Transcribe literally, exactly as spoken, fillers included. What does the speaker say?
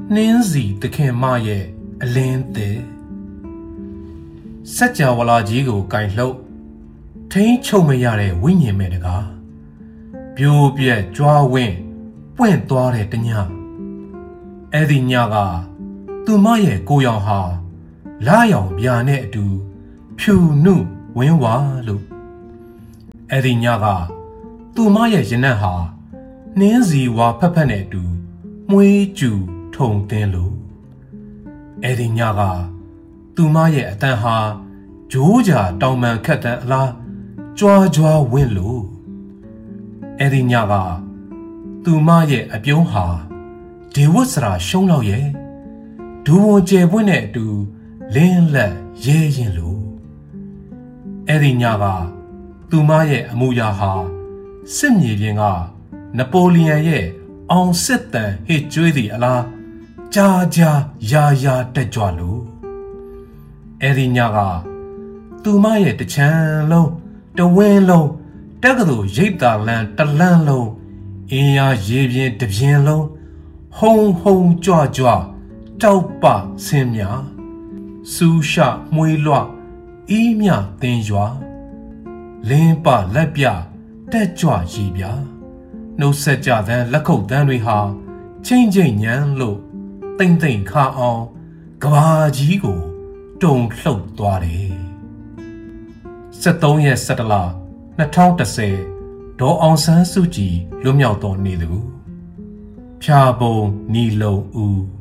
နင်းစီတခင်မရဲ့အလင်းသည်စัจ java လာကြီးကိုကင်လှုပ်ထိန်းချုပ်မရတဲ့ဝိညာဉ်မဲ့တကားပြိုးပြက်ကြွားဝင်းပွင့်သွားတဲ့တညအဲ့ဒီညကသူမရဲ့ကိုရောင်ဟာလာရောင်ပြာနဲ့အတူဖြူနုဝင်းဝါလို့အဲ့ဒီညကသူမရဲ့ရင်နက်ဟာနှင်းစီဝါဖက်ဖက်နဲ့အတူမွေးကျူထုံတင်းလို့အဲ့ဒီညကသူမရဲ့အတန်ဟာဂျိုးကြာတောင်ပန်ခက်တန်းအလားကြွားကြွားဝင့်လို့အဲ့ဒီညကသူမရဲ့အပြုံးဟာဒေဝတ်စရာရှုံးတော့ရဲ့ဒူဝန်ကျယ်ပွင့်တဲ့အတူလင်းလက်ရဲရင်လို့အဲ့ဒီညကသူမရဲ့အမူအရာဟာစစ်မြေပြင်ကနပိုလီယံရဲ့အောင်စစ်တန်ဟစ်ကျွေးသည့်အလားကြာကြာရာရာတက်ကြွလို့အဲ့ဒီညကသူမရဲ့တချမ်းလုံးတဝင်းလုံးတက္ကသိုလ်ရိပ်သာလန်တလန်းလုံးအင်းရရေပြင်းတပြင်းလုံးဟုံဟုံကြွကြွတောက်ပဆင်းမြစူးရှမွေးလွှအီးမြသင်ရွာလင်းပလက်ပြတက်ကြွရည်ပြနှုတ်ဆက်ကြတဲ့လက်ခုပ်တန်းတွေဟာချင်းချင်းညံလို့တိမ့်တိမ့်ခါအောင်ကဘာကြီးကိုတုံလှုပ်သွားတယ်စက်သုံးရက်စက်တလနှစ်ထောင်တစ်ဆယ်ဒေါ်အောင်ဆန်းစုကြည်လွတ်မြောက်တော်နေသူဖြာပုံနီလုံဦး